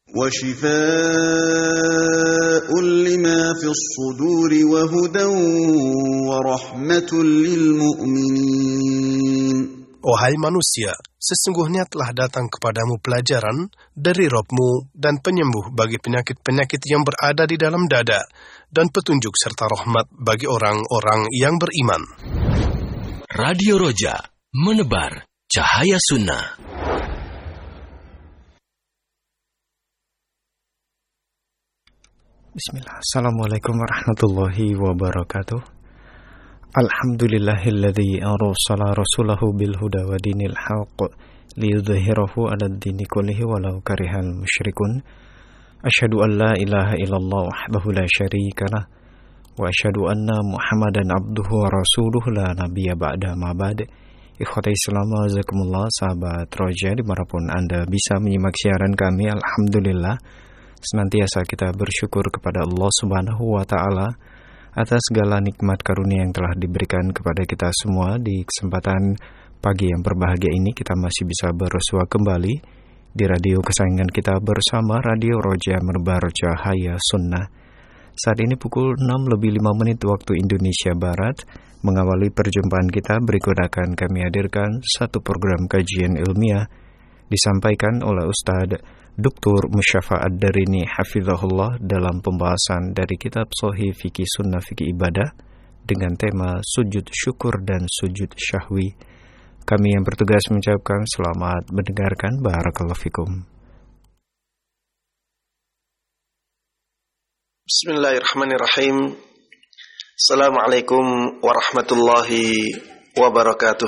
وشفاء لما في الصدور وهدى ورحمة للمؤمنين. Wahai manusia, sesungguhnya telah datang kepadamu pelajaran dari Rabb-Mu dan penyembuh bagi penyakit-penyakit yang berada di dalam dada, dan petunjuk serta rahmat bagi orang-orang yang beriman. Radio Roja, menebar cahaya sunnah. Bismillah. Assalamualaikum warahmatullahi wabarakatuh. Alhamdulillahilladzi arsala rasulahu bil huda wa dinil haqq liyudhhirahu 'alad dini kullihi walau karihal musyrikun. Asyhadu an la ilaha illallah wahdahu la syarika lah wa asyhadu anna Muhammadan abduhu wa rasuluhu la nabiyya ba'da ma ba'd. Ikhwati Islam, jazakumullah, sahabat Roja dimanapun Anda bisa menyimak siaran kami. Alhamdulillah, senantiasa kita bersyukur kepada Allah Subhanahu wa Ta'ala atas segala nikmat karunia yang telah diberikan kepada kita semua. Di kesempatan pagi yang berbahagia ini kita masih bisa bersua kembali di radio kesayangan kita bersama Radio Roja, menebar cahaya sunnah. Saat ini pukul 6:05 waktu Indonesia Barat. Mengawali perjumpaan kita, berikut akan kami hadirkan satu program kajian ilmiah disampaikan oleh Ustadz Dr. Musyafa Ad-Darini Hafizahullah dalam pembahasan dari kitab Shahih Fikih Sunnah Fikih Ibadah dengan tema sujud syukur dan sujud syahwi. Kami yang bertugas mengucapkan selamat mendengarkan. Barakallahu fikum. Bismillahirrahmanirrahim. Assalamualaikum warahmatullahi wabarakatuh.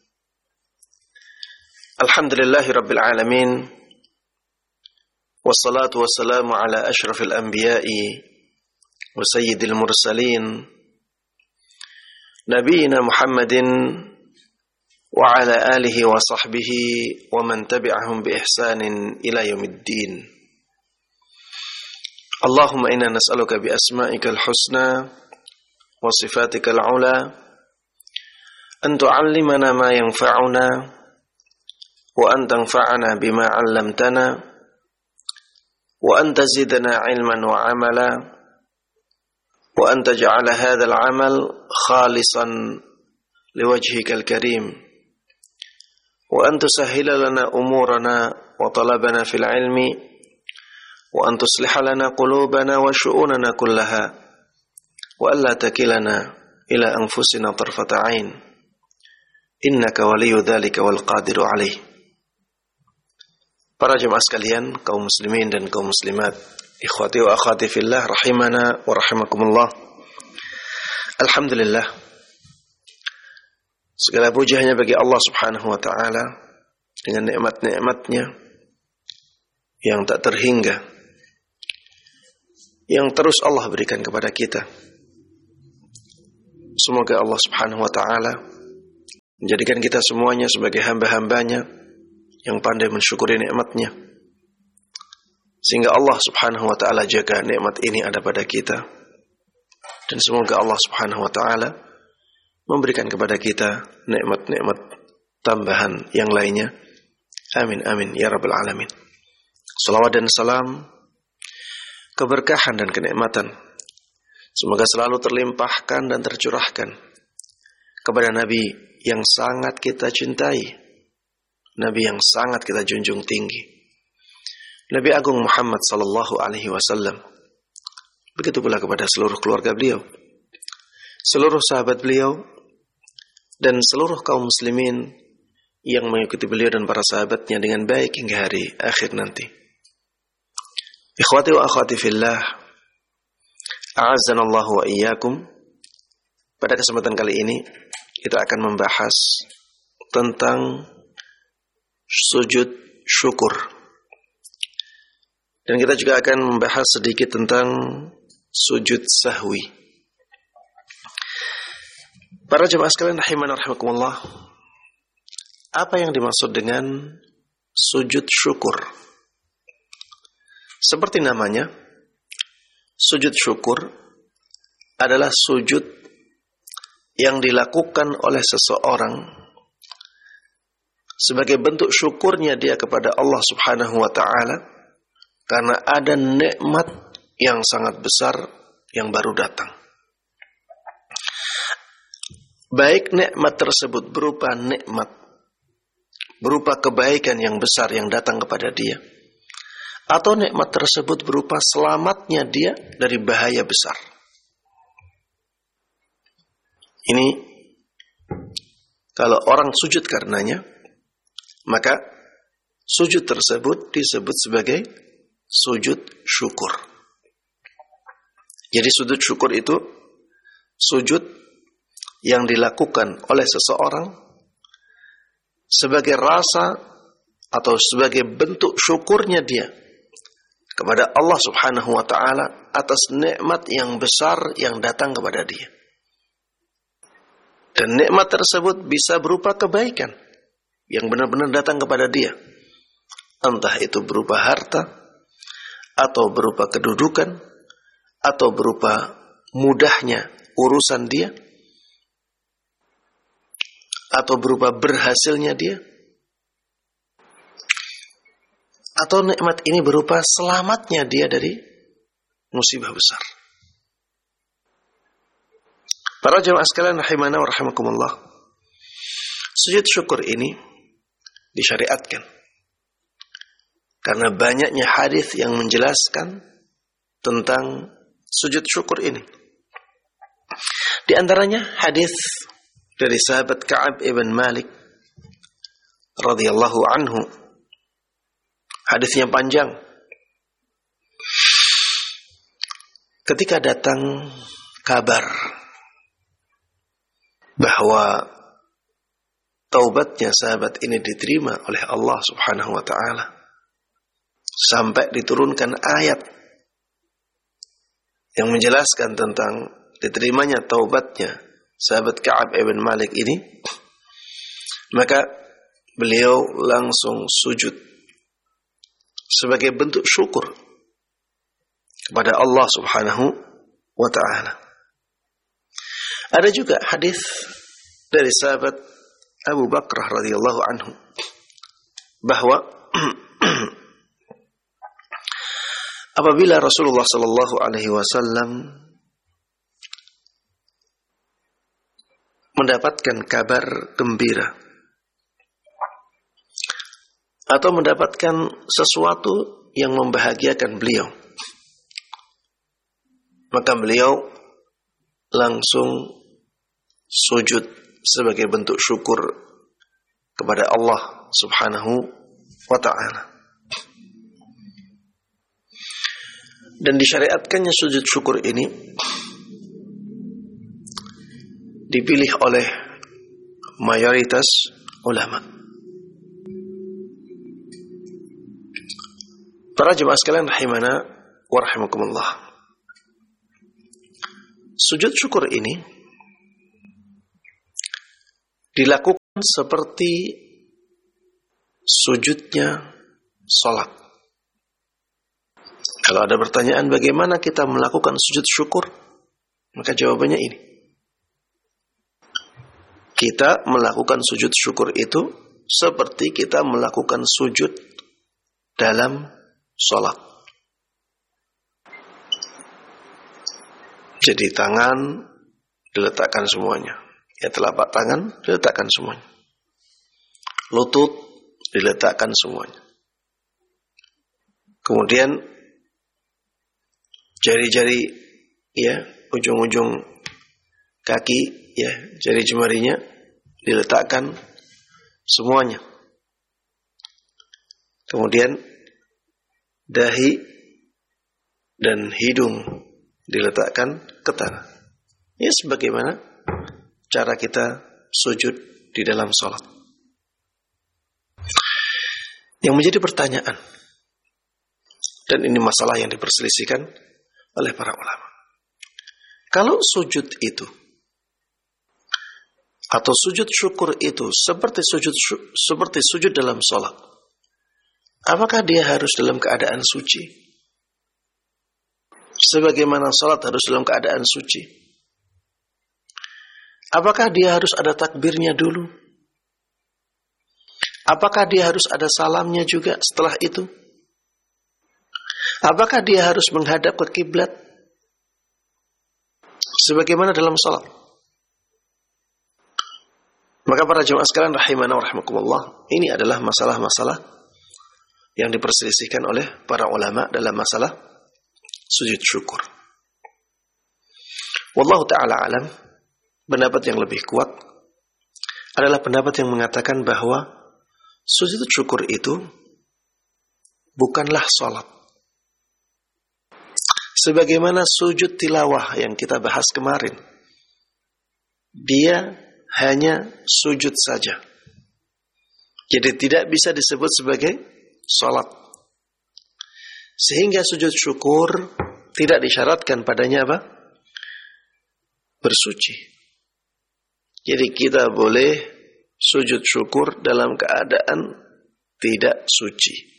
Alhamdulillahirabbil alamin. Wassalatu wassalamu ala asyrafil anbiya'i wa sayyidil mursalin nabiyina Muhammadin wa ala alihi wa sahbihi wa man tabi'ahum bi ihsanin ila yaumiddin. Allahumma inna nas'aluka bi asma'ikal husna wa sifatikal ula an tu'allimana ma yanfa'una wa an tanfa'ana bima 'allamtana wa an tazidna 'ilman wa 'amala wa an taj'ala hadzal 'amal khalisan liwajhikal karim wa an tusahhila lana umurana wa talabana fil 'ilmi wa an tusliha lana qulubana wa syu'unana kullaha wa alla takilana ila anfusina tarfata 'ain innaka waliyyu dzalika wal qadiru 'alaih. Para jemaah sekalian, kaum muslimin dan kaum muslimat, ikhwati wa akhwati fillah, rahimana wa rahimakumullah. Alhamdulillah, segala puji hanya bagi Allah Subhanahu wa ta'ala dengan nikmat-nikmatnya yang tak terhingga, yang terus Allah berikan kepada kita. Semoga Allah Subhanahu wa ta'ala menjadikan kita semuanya sebagai hamba-hambanya yang pandai mensyukuri nikmatnya, sehingga Allah Subhanahu wa ta'ala jaga nikmat ini ada pada kita, dan semoga Allah Subhanahu wa ta'ala memberikan kepada kita nikmat-nikmat tambahan yang lainnya. Amin amin ya rabbal alamin. Salawat dan salam, keberkahan dan kenikmatan semoga selalu terlimpahkan dan tercurahkan kepada Nabi yang sangat kita cintai, Nabi yang sangat kita junjung tinggi, Nabi Agung Muhammad sallallahu alaihi wasallam. Begitu pula kepada seluruh keluarga beliau, seluruh sahabat beliau, dan seluruh kaum muslimin yang mengikuti beliau dan para sahabatnya dengan baik hingga hari akhir nanti. Ikhwati wa akhwati fillah, a'azzanallahu wa iyyakum. Pada kesempatan kali ini kita akan membahas tentang sujud syukur, dan kita juga akan membahas sedikit tentang sujud sahwi. Para jemaah sekalian rahimana rahimakumullah, apa yang dimaksud dengan sujud syukur? Seperti namanya, sujud syukur adalah sujud yang dilakukan oleh seseorang sebagai bentuk syukurnya dia kepada Allah Subhanahu wa ta'ala karena ada nikmat yang sangat besar yang baru datang. Baik nikmat tersebut berupa kebaikan yang besar yang datang kepada dia, atau nikmat tersebut berupa selamatnya dia dari bahaya besar. Ini kalau orang sujud karenanya, maka sujud tersebut disebut sebagai sujud syukur. Jadi sujud syukur itu sujud yang dilakukan oleh seseorang sebagai rasa atau sebagai bentuk syukurnya dia kepada Allah Subhanahu wa ta'ala atas nikmat yang besar yang datang kepada dia. Dan nikmat tersebut bisa berupa kebaikan yang benar-benar datang kepada dia. Entah itu berupa harta, atau berupa kedudukan, atau berupa mudahnya urusan dia, atau berupa berhasilnya dia, atau nikmat ini berupa selamatnya dia dari musibah besar. Para jamaah sekalian rahimana wa rahimakumullah, sujud syukur ini disyariatkan karena banyaknya hadis yang menjelaskan tentang sujud syukur ini. Di antaranya hadis dari sahabat Ka'ab ibn Malik radhiyallahu anhu. Hadisnya panjang. Ketika datang kabar bahwa taubatnya sahabat ini diterima oleh Allah Subhanahu wa ta'ala, sampai diturunkan ayat yang menjelaskan tentang diterimanya taubatnya sahabat Ka'ab ibn Malik ini, maka beliau langsung sujud sebagai bentuk syukur kepada Allah Subhanahu wa ta'ala. Ada juga hadis dari sahabat Abu Bakrah radhiyallahu anhu bahwa apabila Rasulullah sallallahu alaihi wasallam mendapatkan kabar gembira atau mendapatkan sesuatu yang membahagiakan beliau, maka beliau langsung sujud sebagai bentuk syukur kepada Allah Subhanahu wa ta'ala. Dan disyariatkannya sujud syukur ini dipilih oleh mayoritas ulama. Para jemaah sekalian rahimana wa rahimakumullah, sujud syukur ini dilakukan seperti sujudnya salat. Kalau ada pertanyaan bagaimana kita melakukan sujud syukur, maka jawabannya ini. Kita melakukan sujud syukur itu seperti kita melakukan sujud dalam salat. Jadi tangan diletakkan semuanya. Ya, telapak tangan diletakkan semuanya. Lutut diletakkan semuanya. Kemudian jari-jari, ya, ujung-ujung kaki, ya, jari jemarinya diletakkan semuanya. Kemudian dahi dan hidung diletakkan ke tanah. Ya, sebagaimana cara kita sujud di dalam salat. Yang menjadi pertanyaan, dan ini masalah yang diperselisihkan oleh para ulama. Kalau sujud itu atau sujud syukur itu seperti sujud dalam salat, apakah dia harus dalam keadaan suci? Sebagaimana salat harus dalam keadaan suci? Apakah dia harus ada takbirnya dulu? Apakah dia harus ada salamnya juga setelah itu? Apakah dia harus menghadap ke kiblat sebagaimana dalam salat? Maka para jemaah sekalian rahimana wa rahimakumullah, ini adalah masalah-masalah yang diperselisihkan oleh para ulama dalam masalah sujud syukur. Wallahu ta'ala alam, pendapat yang lebih kuat adalah pendapat yang mengatakan bahwa sujud syukur itu bukanlah salat. Sebagaimana sujud tilawah yang kita bahas kemarin, dia hanya sujud saja. Jadi tidak bisa disebut sebagai salat. Sehingga sujud syukur tidak disyaratkan padanya apa? Bersuci. Jadi kita boleh sujud syukur dalam keadaan tidak suci.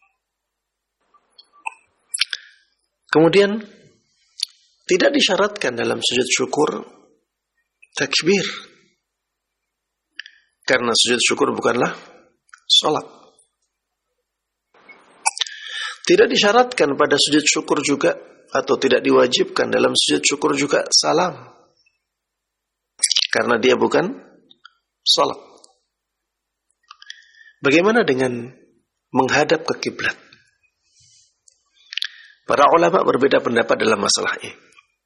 Kemudian tidak disyaratkan dalam sujud syukur takbir. Karena sujud syukur bukanlah salat. Tidak disyaratkan pada sujud syukur juga, atau tidak diwajibkan dalam sujud syukur juga salam. Karena dia bukan salat. Bagaimana dengan menghadap ke kiblat? Para ulama berbeda pendapat dalam masalah ini.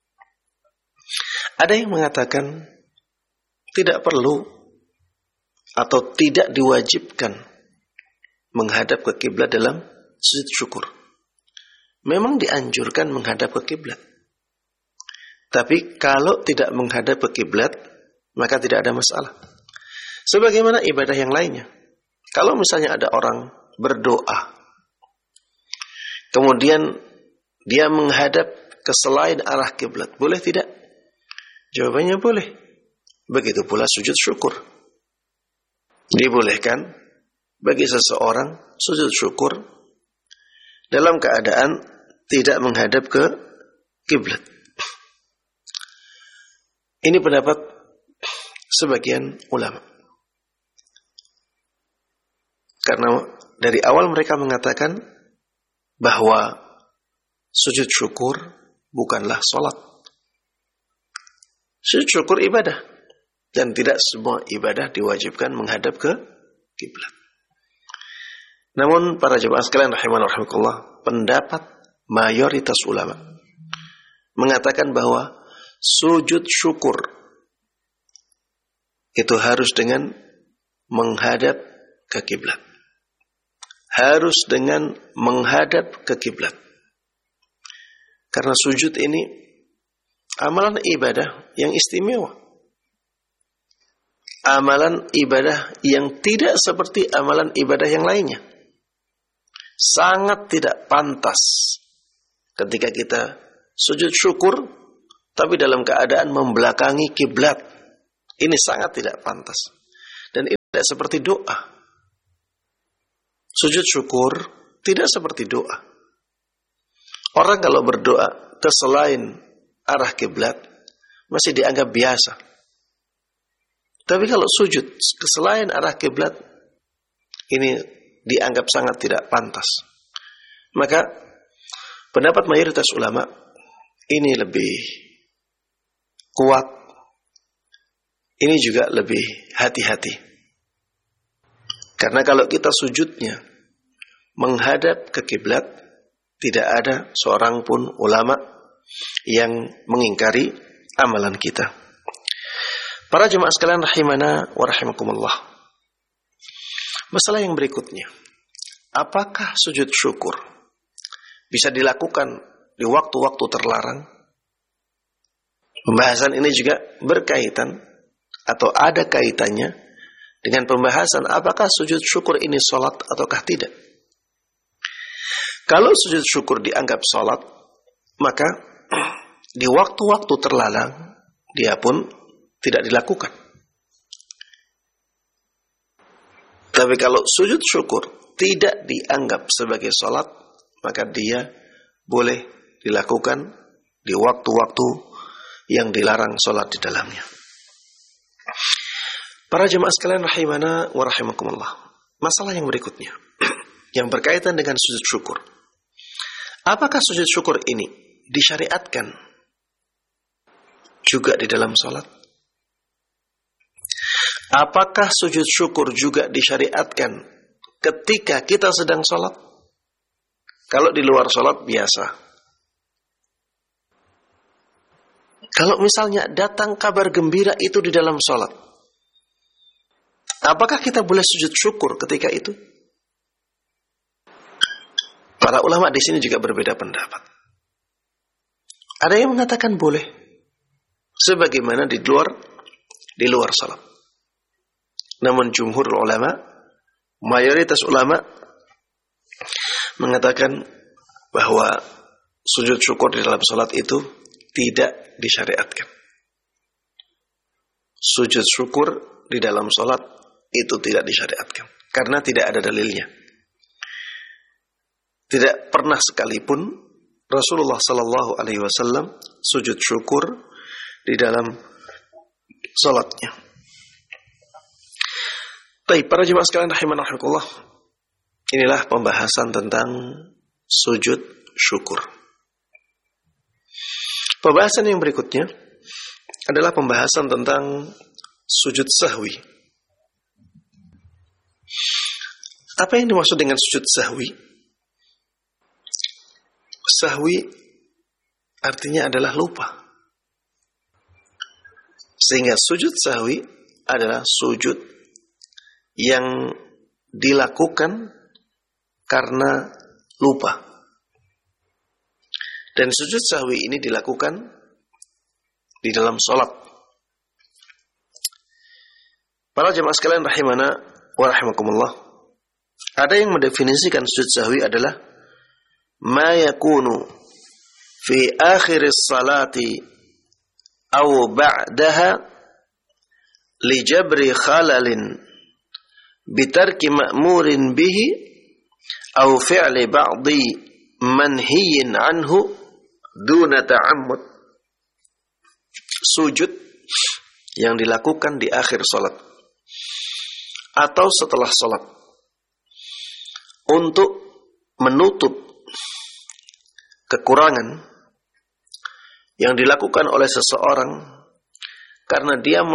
Ada yang mengatakan tidak perlu atau tidak diwajibkan menghadap ke kiblat dalam sujud syukur. Memang dianjurkan menghadap ke kiblat. Tapi kalau tidak menghadap ke kiblat, maka tidak ada masalah. Sebagaimana ibadah yang lainnya. Kalau misalnya ada orang berdoa, kemudian dia menghadap ke selain arah kiblat, boleh tidak? Jawabannya boleh. Begitu pula sujud syukur. Dibolehkan bagi seseorang sujud syukur dalam keadaan tidak menghadap ke kiblat. Ini pendapat sebagian ulama. Karena dari awal mereka mengatakan bahwa sujud syukur bukanlah salat. Sujud syukur ibadah. Dan tidak semua ibadah diwajibkan menghadap ke kiblat. Namun para jemaah sekalian rahimahullah rahimakumullah, pendapat mayoritas ulama mengatakan bahwa sujud syukur itu harus dengan menghadap ke kiblat. Harus dengan menghadap ke kiblat. Karena sujud ini amalan ibadah yang istimewa. Amalan ibadah yang tidak seperti amalan ibadah yang lainnya. Sangat tidak pantas ketika kita sujud syukur tapi dalam keadaan membelakangi kiblat. Ini sangat tidak pantas. Dan ini tidak seperti doa. Sujud syukur tidak seperti doa. Orang kalau berdoa ke selain arah kiblat masih dianggap biasa. Tapi kalau sujud ke selain arah kiblat, ini dianggap sangat tidak pantas. Maka pendapat mayoritas ulama ini lebih kuat. Ini juga lebih hati-hati. Karena kalau kita sujudnya menghadap ke kiblat, tidak ada seorang pun ulama yang mengingkari amalan kita. Para jemaah sekalian rahimana wa rahimakumullah. Masalah yang berikutnya. Apakah sujud syukur bisa dilakukan di waktu-waktu terlarang? Pembahasan ini juga berkaitan atau ada kaitannya dengan pembahasan apakah sujud syukur ini salat ataukah tidak. Kalau sujud syukur dianggap salat, maka di waktu-waktu terlarang dia pun tidak dilakukan. Tapi kalau sujud syukur tidak dianggap sebagai salat, maka dia boleh dilakukan di waktu-waktu yang dilarang salat di dalamnya. Para jemaah sekalian rahimana wa rahimakumullah. Masalah yang berikutnya yang berkaitan dengan sujud syukur. Apakah sujud syukur ini disyariatkan juga di dalam salat? Apakah sujud syukur juga disyariatkan ketika kita sedang salat? Kalau di luar salat biasa. Kalau misalnya datang kabar gembira itu di dalam salat, apakah kita boleh sujud syukur ketika itu? Para ulama di sini juga berbeda pendapat. Ada yang mengatakan boleh, sebagaimana di luar salat. Namun jumhur ulama, mayoritas ulama mengatakan bahwa sujud syukur di dalam salat itu tidak disyariatkan. Sujud syukur di dalam salat itu tidak disyariatkan karena tidak ada dalilnya. Tidak pernah sekalipun Rasulullah sallallahu alaihi wasallam sujud syukur di dalam salatnya. Baik, para jemaah sekalian rahimanahumullah. Inilah pembahasan tentang sujud syukur. Pembahasan yang berikutnya adalah pembahasan tentang sujud sahwi. Apa yang dimaksud dengan sujud sahwi? Sahwi artinya adalah lupa. Sehingga sujud sahwi adalah sujud yang dilakukan karena lupa. Dan sujud sahwi ini dilakukan di dalam sholat. Para jemaah sekalian rahimana wa rahimakumullah, ada yang mendefinisikan sujud sahwi adalah ma yakunu fi akhiris salati aw ba'daha li jabri khalalin bitarki ma'murin bihi aw fi'li ba'di manhiyin anhu duna ta'ammud. Sujud yang dilakukan di akhir salat atau setelah salat untuk menutup kekurangan yang dilakukan oleh seseorang karena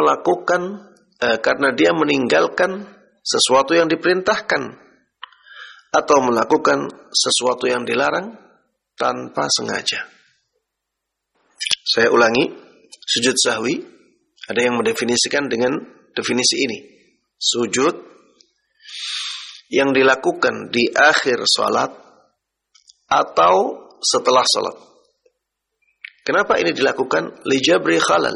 dia meninggalkan sesuatu yang diperintahkan atau melakukan sesuatu yang dilarang tanpa sengaja. Saya ulangi, sujud sahwi ada yang mendefinisikan dengan definisi ini. Sujud yang dilakukan di akhir salat atau setelah salat. Kenapa ini dilakukan? Lijabri khalal,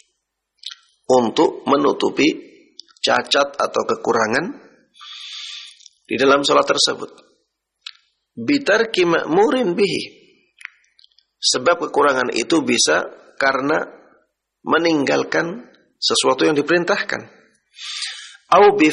untuk menutupi cacat atau kekurangan di dalam salat tersebut. Bitarki ma'murin bihi, sebab kekurangan itu bisa karena meninggalkan sesuatu yang diperintahkan. Au bi